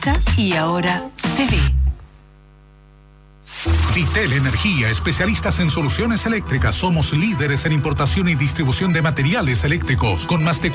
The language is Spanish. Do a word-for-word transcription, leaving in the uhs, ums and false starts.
Y ahora se ve. Vitel Energía, especialistas en soluciones eléctricas. Somos líderes en importación y distribución de materiales eléctricos con más de